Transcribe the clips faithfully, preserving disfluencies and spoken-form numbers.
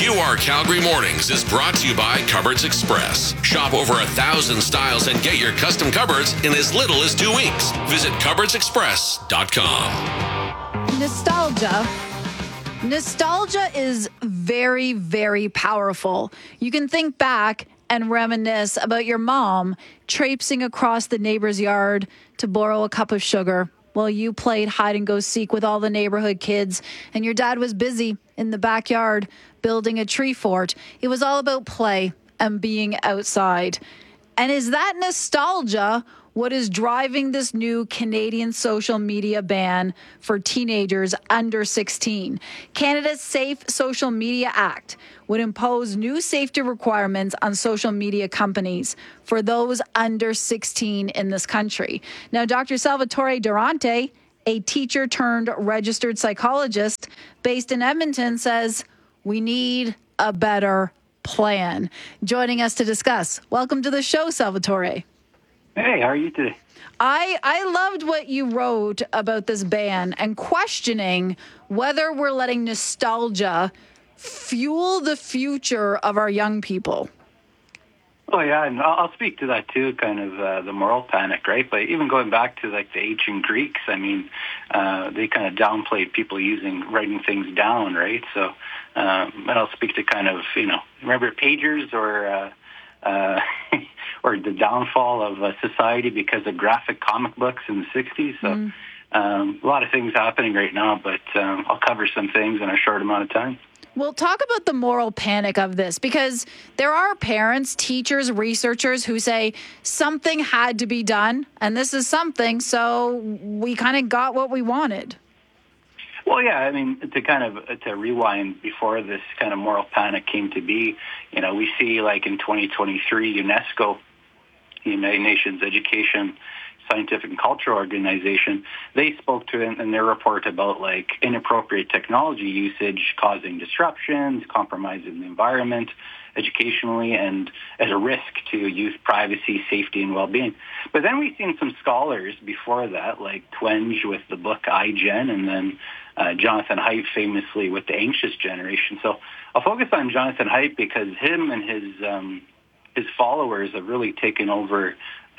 U R Calgary Mornings is brought to you by Cupboards Express. Shop over a thousand styles and get your custom cupboards in as little as two weeks. Visit cupboards express dot com. Nostalgia. Nostalgia is very, very powerful. You can think back and reminisce about your mom traipsing across the neighbor's yard to borrow a cup of sugar while you played hide and go seek with all the neighborhood kids, and your dad was busy in the backyard building a tree fort. It was all about play and being outside. And is that nostalgia what is driving this new Canadian social media ban for teenagers under sixteen? Canada's Safe Social Media Act would impose new safety requirements on social media companies for those under sixteen in this country. Now, Doctor Salvatore Durante, a teacher turned registered psychologist based in Edmonton, says we need a better plan. Joining us to discuss. Welcome to the show, Salvatore. Hey, how are you today? I, I loved what you wrote about this ban and questioning whether we're letting nostalgia fuel the future of our young people. Oh, yeah, and I'll I'll speak to that too, kind of uh, the moral panic, right? But even going back to like the ancient Greeks, I mean, uh, they kind of downplayed people using, writing things down, right? So, um, and I'll speak to kind of, you know, remember pagers or... Uh, Uh, or the downfall of uh, society because of graphic comic books in the sixties. So mm. um, a lot of things happening right now, but um, I'll cover some things in a short amount of time. Well, talk about the moral panic of this, because there are parents, teachers, researchers who say something had to be done, and this is something, so we kind of got what we wanted. Well, yeah, I mean, to kind of to rewind before this kind of moral panic came to be, you know, we see like in twenty twenty-three, UNESCO, the United Nations Education, Scientific and Cultural Organization, they spoke to in, in their report about like inappropriate technology usage causing disruptions, compromising the environment educationally, and as a risk to youth privacy, safety, and well-being. But then we've seen some scholars before that, like Twenge with the book iGen, and then uh, Jonathan Haidt famously with the Anxious Generation. So I'll focus on Jonathan Haidt because him and his um, his followers have really taken over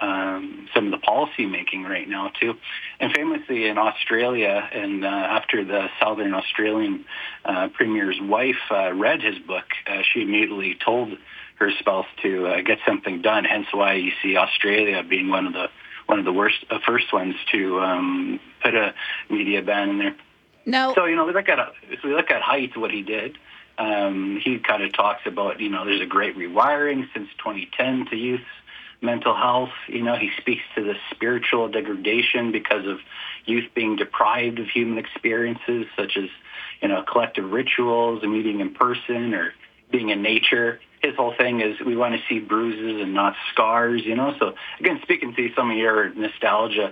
um, some of the policy making right now too. And famously in Australia, and uh, after the Southern Australian uh, Premier's wife uh, read his book, uh, she immediately told her spouse to uh, get something done. Hence why you see Australia being one of the one of the worst uh, first ones to um, put a media ban in there. No. So you know, we look at if we look at Haidt, what he did. Um, he kind of talks about, you know, there's a great rewiring since twenty ten to youth mental health. You know, he speaks to the spiritual degradation because of youth being deprived of human experiences such as, you know, collective rituals and meeting in person or being in nature. His whole thing is we want to see bruises and not scars, you know. So, again, speaking to some of your nostalgia,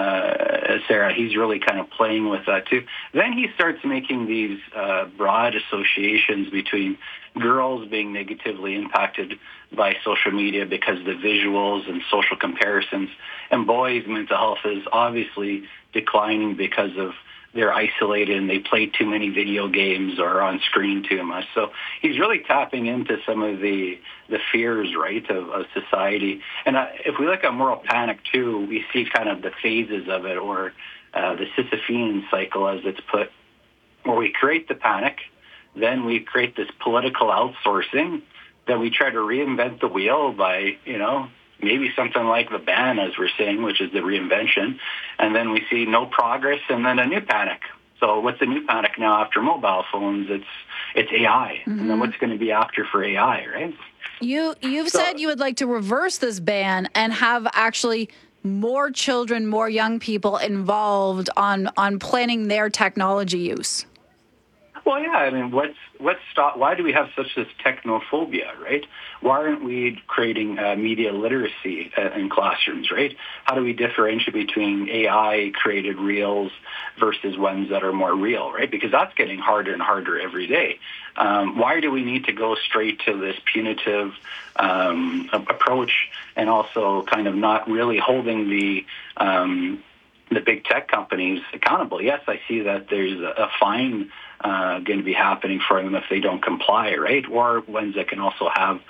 uh, Sarah, he's really kind of playing with that too. Then he starts making these uh, broad associations between girls being negatively impacted by social media because of the visuals and social comparisons, and boys' mental health is obviously declining because of they're isolated and they play too many video games or on screen too much. So he's really tapping into some of the the fears, right, of, of society. And uh, if we look at moral panic too, we see kind of the phases of it, or uh, the Sisyphean cycle, as it's put, where we create the panic, then we create this political outsourcing, then we try to reinvent the wheel by, you know, maybe something like the ban, as we're saying, which is the reinvention. And then we see no progress and then a new panic. So what's the new panic now after mobile phones? It's it's A I. Mm-hmm. And then what's going to be after for A I, right? You, you've so, said you would like to reverse this ban and have actually more children, more young people involved on, on planning their technology use. Well, yeah, I mean, what's what's stop? Why do we have such this technophobia, right? Why aren't we creating uh, media literacy uh, in classrooms, right? How do we differentiate between A I-created reels versus ones that are more real, right? Because that's getting harder and harder every day. Um, why do we need to go straight to this punitive um, approach and also kind of not really holding the um, the big tech companies accountable? Yes, I see that there's a fine uh, going to be happening for them if they don't comply, right? Or ones that can also have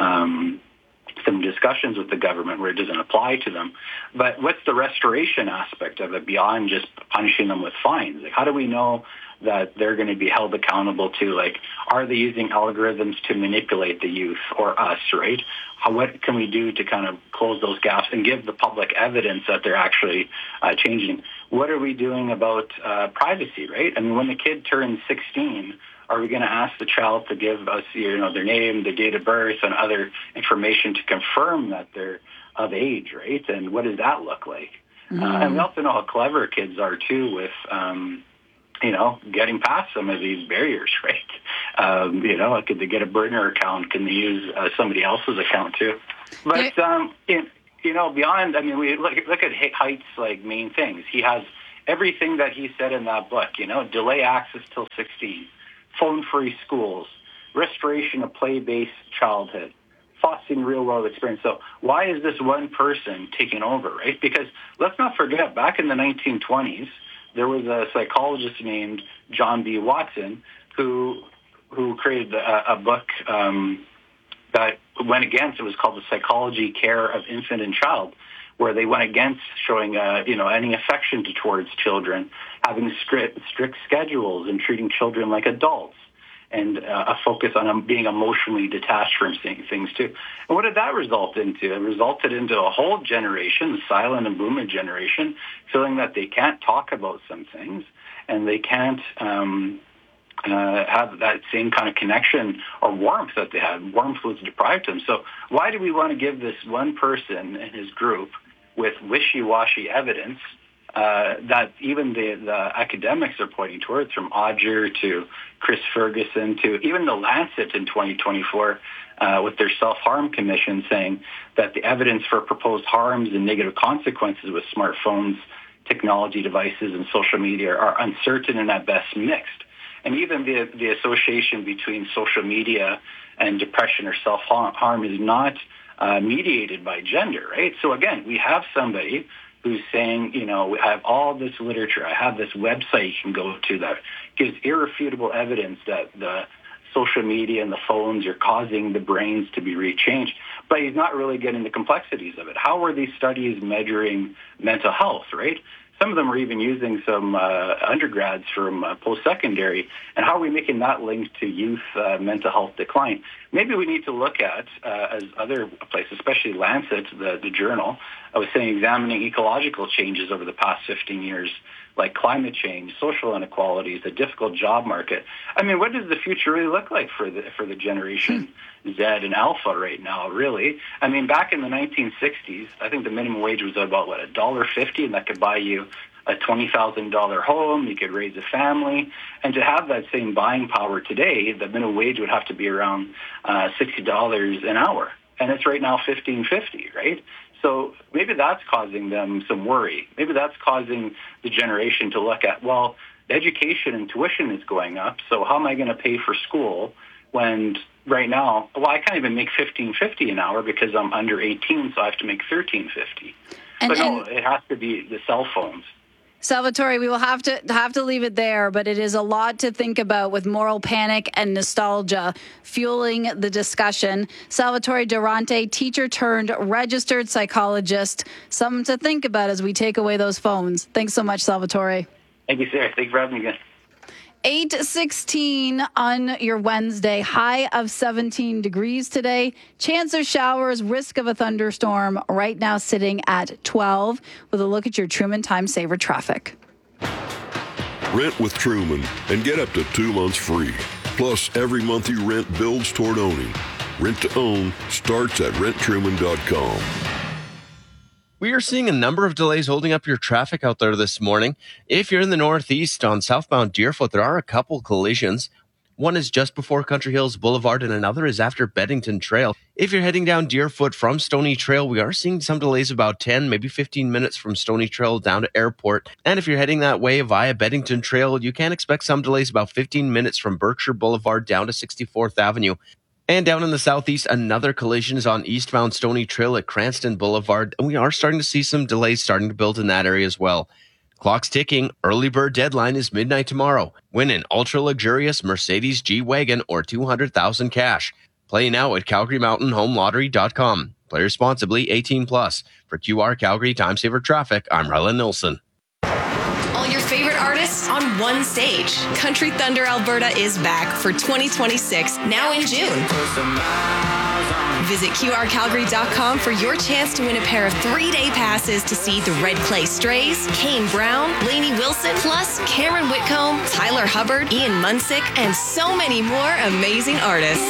um, some discussions with the government where it doesn't apply to them. But what's the restoration aspect of it beyond just punishing them with fines? Like, how do we know that they're going to be held accountable to, like, are they using algorithms to manipulate the youth or us, right? How, what can we do to kind of close those gaps and give the public evidence that they're actually uh, changing? What are we doing about uh, privacy, right? I mean, when the kid turns sixteen, are we going to ask the child to give us, you know, their name, their date of birth, and other information to confirm that they're of age, right? And what does that look like? Mm-hmm. Uh, and we also know how clever kids are, too, with, um, you know, getting past some of these barriers, right? Um, you know, could they get a burner account? Can they use uh, somebody else's account, too? But, um, in, you know, beyond, I mean, we look, look at Haidt's, like, main things. He has everything that he said in that book, you know, delay access till sixteen. Phone-free schools, restoration of play-based childhood, fostering real-world experience. So why is this one person taking over, right? Because let's not forget, back in the nineteen twenties, there was a psychologist named John B. Watson who who created a, a book um, that went against, it was called The Psychology Care of Infant and Child, where they went against showing, uh, you know, any affection towards children, having strict, strict schedules and treating children like adults, and uh, a focus on um, being emotionally detached from seeing things too. And what did that result into? It resulted into a whole generation, the silent and boomer generation, feeling that they can't talk about some things and they can't um, uh, have that same kind of connection or warmth that they had. Warmth was deprived of them. So why do we want to give this one person and his group with wishy-washy evidence uh, that even the, the academics are pointing towards, from Odger to Chris Ferguson to even the Lancet in twenty twenty-four uh, with their self-harm commission, saying that the evidence for proposed harms and negative consequences with smartphones, technology devices, and social media are uncertain and at best mixed. And even the, the association between social media and depression or self-harm is not Uh, mediated by gender, right? So again, we have somebody who's saying, you know, I have all this literature, I have this website you can go to that gives irrefutable evidence that the social media and the phones are causing the brains to be rechanged, but he's not really getting the complexities of it. How are these studies measuring mental health, right? Some of them are even using some uh, undergrads from uh, post-secondary, and how are we making that link to youth uh, mental health decline? Maybe we need to look at, uh, as other places, especially Lancet, the, the journal, I was saying examining ecological changes over the past fifteen years, like climate change, social inequalities, a difficult job market. I mean, what does the future really look like for the for the generation Z and Alpha right now, really? I mean, back in the nineteen sixties, I think the minimum wage was about, what, one dollar fifty, and that could buy you a twenty thousand dollars home, you could raise a family. And to have that same buying power today, the minimum wage would have to be around uh, sixty dollars an hour. And it's right now fifteen fifty, right? So maybe that's causing them some worry. Maybe that's causing the generation to look at, well, education and tuition is going up, so how am I going to pay for school when right now, well, I can't even make fifteen fifty an hour because I'm under eighteen, so I have to make thirteen fifty. And, but no, and it has to be the cell phones. Salvatore, we will have to have to leave it there, but it is a lot to think about with moral panic and nostalgia fueling the discussion. Salvatore Durante, teacher turned registered psychologist, something to think about as we take away those phones. Thanks so much, Salvatore. Thank you, Sarah. Thanks for having me again. eight sixteen on your Wednesday, high of seventeen degrees today. Chance of showers, risk of a thunderstorm right now sitting at twelve with a look at your Truman Time Saver traffic. Rent with Truman and get up to two months free. Plus, every month you rent builds toward owning. Rent to own starts at rent truman dot com. We are seeing a number of delays holding up your traffic out there this morning. If you're in the Northeast on southbound Deerfoot, there are a couple collisions. One is just before Country Hills Boulevard and another is after Beddington Trail. If you're heading down Deerfoot from Stony Trail, we are seeing some delays about ten, maybe fifteen minutes from Stony Trail down to Airport. And if you're heading that way via Beddington Trail, you can expect some delays about fifteen minutes from Berkshire Boulevard down to sixty-fourth Avenue. And down in the southeast, another collision is on eastbound Stony Trail at Cranston Boulevard, and we are starting to see some delays starting to build in that area as well. Clock's ticking. Early bird deadline is midnight tomorrow. Win an ultra-luxurious Mercedes G-Wagon or two hundred thousand dollars cash. Play now at calgary mountain home lottery dot com. Play responsibly, eighteen plus. For Q R Calgary Time Saver Traffic, I'm Rylan Nilsson. All your favorite artists on one stage. Country Thunder Alberta is back for twenty twenty-six, now in June. Visit Q R calgary dot com for your chance to win a pair of three-day passes to see the Red Clay Strays, Kane Brown, Lainey Wilson, plus Cameron Whitcomb, Tyler Hubbard, Ian Munsick, and so many more amazing artists.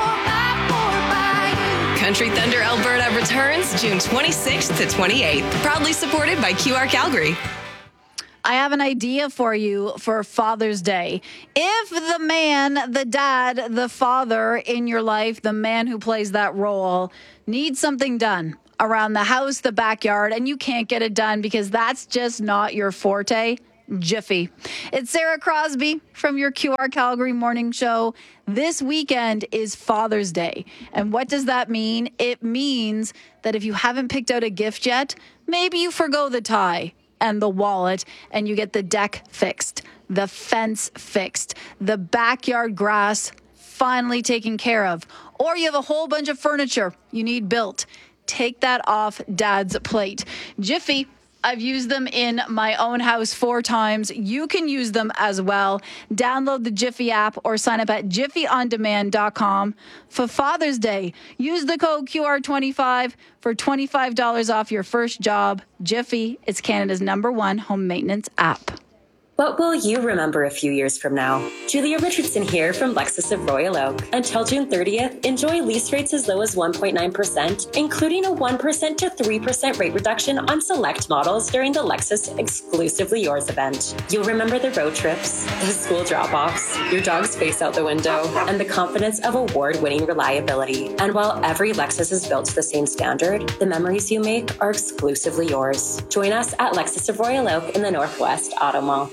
Country Thunder Alberta returns June twenty-sixth to twenty-eighth. Proudly supported by Q R Calgary. I have an idea for you for Father's Day. If the man, the dad, the father in your life, the man who plays that role, needs something done around the house, the backyard, and you can't get it done because that's just not your forte, Jiffy. It's Sarah Crosby from your Q R Calgary Morning Show. This weekend is Father's Day. And what does that mean? It means that if you haven't picked out a gift yet, maybe you forgo the tie and the wallet, and you get the deck fixed, the fence fixed, the backyard grass finally taken care of, or you have a whole bunch of furniture you need built. Take that off Dad's plate. Jiffy, I've used them in my own house four times. You can use them as well. Download the Jiffy app or sign up at jiffy on demand dot com. For Father's Day, use the code Q R twenty-five for twenty-five dollars off your first job. Jiffy is Canada's number one home maintenance app. What will you remember a few years from now? Julia Richardson here from Lexus of Royal Oak. Until June thirtieth, enjoy lease rates as low as one point nine percent, including a one percent to three percent rate reduction on select models during the Lexus Exclusively Yours event. You'll remember the road trips, the school drop-offs, your dog's face out the window, and the confidence of award-winning reliability. And while every Lexus is built to the same standard, the memories you make are exclusively yours. Join us at Lexus of Royal Oak in the Northwest Auto Mall.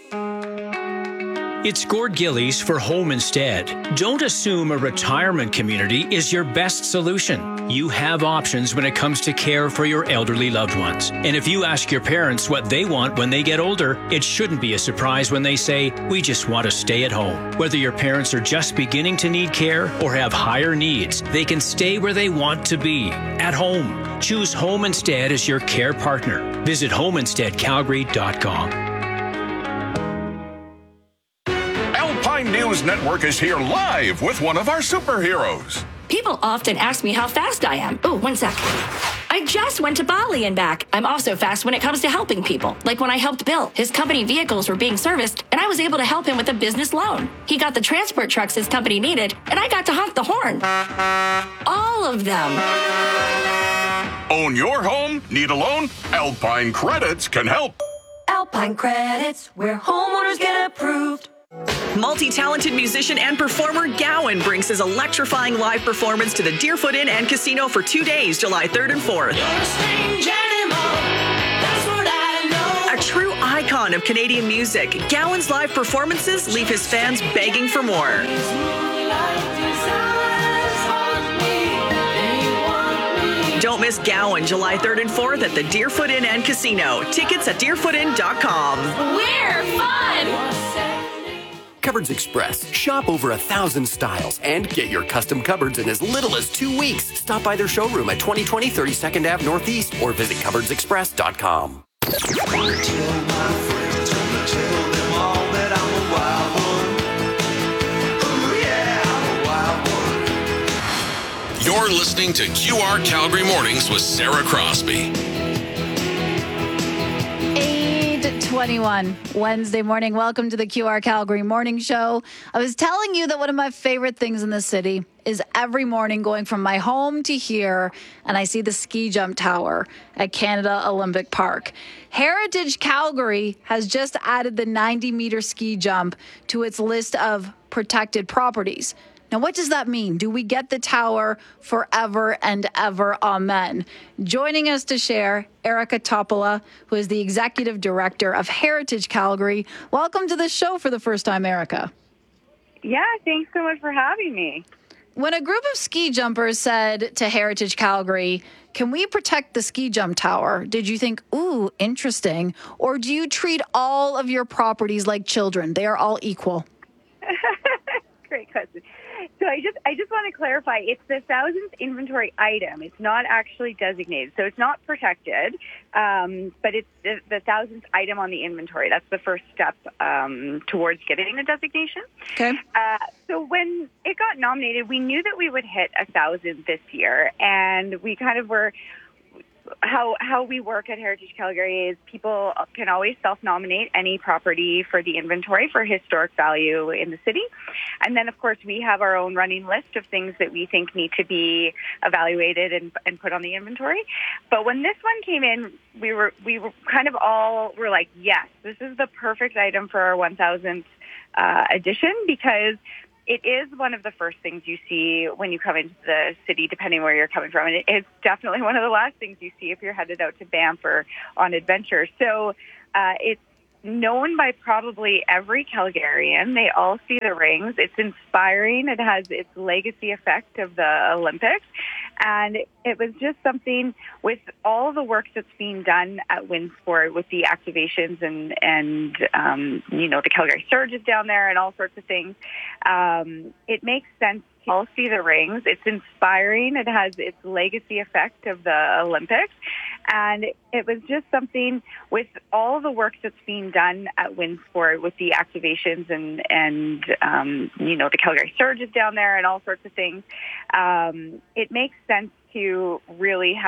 It's Gord Gillies for Home Instead. Don't assume a retirement community is your best solution. You have options when it comes to care for your elderly loved ones. And if you ask your parents what they want when they get older, it shouldn't be a surprise when they say, we just want to stay at home. Whether your parents are just beginning to need care or have higher needs, they can stay where they want to be, at home. Choose Home Instead as your care partner. Visit home instead calgary dot com. Alpine News Network is here live with one of our superheroes. People often ask me how fast I am. Oh, one sec. I just went to Bali and back. I'm also fast when it comes to helping people. Like when I helped Bill. His company vehicles were being serviced, and I was able to help him with a business loan. He got the transport trucks his company needed, and I got to honk the horn. All of them. Own your home? Need a loan? Alpine Credits can help. Alpine Credits, where homeowners get approved. Multi-talented musician and performer Gowan brings his electrifying live performance to the Deerfoot Inn and Casino for two days, July third and fourth. You're a strange animal, that's what I know. A true icon of Canadian music, Gowan's live performances leave his fans begging for more. Don't miss Gowan, July third and fourth at the Deerfoot Inn and Casino. Tickets at deerfoot inn dot com. We're fun! Cupboards Express. Shop over a thousand styles and get your custom cupboards in as little as two weeks. Stop by their showroom at twenty twenty thirty-second Avenue Northeast or visit cupboards express dot com. You're listening to Q R Calgary Mornings with Sarah Crosby. eight twenty-one Wednesday morning. Welcome to the Q R Calgary Morning Show. I was telling you that one of my favorite things in the city is every morning going from my home to here, and I see the ski jump tower at Canada Olympic Park. Heritage Calgary has just added the ninety meter ski jump to its list of protected properties. Now, what does that mean? Do we get the tower forever and ever? Amen. Joining us to share, Erica Topola, who is the Executive Director of Heritage Calgary. Welcome to the show for the first time, Erica. Yeah, thanks so much for having me. When a group of ski jumpers said to Heritage Calgary, "Can we protect the ski jump tower?" did you think, ooh, interesting? Or do you treat all of your properties like children? They are all equal. Great question. So I just I just want to clarify, it's the thousandth inventory item. It's not actually designated. So it's not protected, um, but it's the, the thousandth item on the inventory. That's the first step um, towards getting the designation. Okay. Uh, so when it got nominated, we knew that we would hit a thousand this year, and we kind of were... How how we work at Heritage Calgary is people can always self-nominate any property for the inventory for historic value in the city. And then, of course, we have our own running list of things that we think need to be evaluated and, and put on the inventory. But when this one came in, we were we were kind of all were like, yes, this is the perfect item for our one thousandth uh, edition, because it is one of the first things you see when you come into the city, depending where you're coming from. And it's definitely one of the last things you see if you're headed out to Banff or on adventure. So uh, it's known by probably every Calgarian. They all see the rings. It's inspiring. It has its legacy effect of the Olympics. And it was just something with all the work that's being done at Winsport with the activations and, and um, you know, the Calgary Surge is down there and all sorts of things. Um, it makes sense to all see the rings. It's inspiring. It has its legacy effect of the Olympics. And it was just something with all the work that's being done at Winsport with the activations and, and um, you know, the Calgary Surge is down there and all sorts of things. Um, it makes sense to really have